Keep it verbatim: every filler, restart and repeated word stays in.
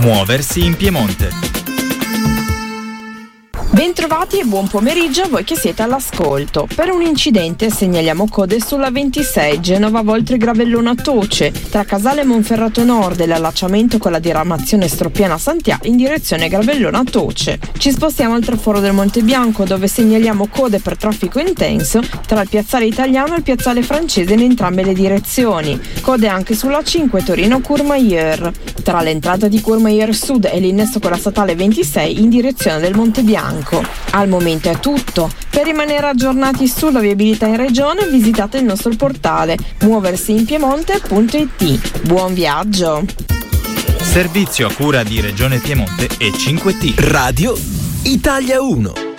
Muoversi in Piemonte. Bentrovati e buon pomeriggio a voi che siete all'ascolto. Per un incidente segnaliamo code sulla ventisei Genova Voltri Gravellona Toce tra Casale Monferrato Nord e l'allacciamento con la diramazione Stropiana Santià in direzione Gravellona Toce. Ci spostiamo al traforo del Monte Bianco dove segnaliamo code per traffico intenso tra il piazzale italiano e il piazzale francese in entrambe le direzioni. Code anche sulla cinque Torino-Courmayeur tra l'entrata di Courmayeur Sud e l'innesto con la statale ventisei in direzione del Monte Bianco. Al momento è tutto. Per rimanere aggiornati sulla viabilità in regione visitate il nostro portale muoversi in piemonte punto it. Buon viaggio! Servizio a cura di Regione Piemonte e cinque T. Radio Italia uno.